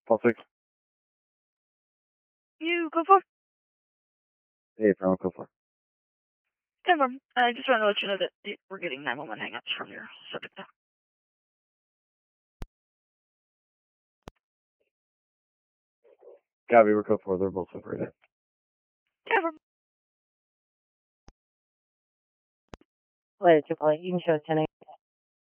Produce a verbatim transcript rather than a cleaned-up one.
Paul six. You go for? Hey, Brown, go for. Never. I just wanted to let you know that we're getting nine one one hang-ups from your subject now. Gabby, we're code four. They're both separated. Never. Wait, you can show ten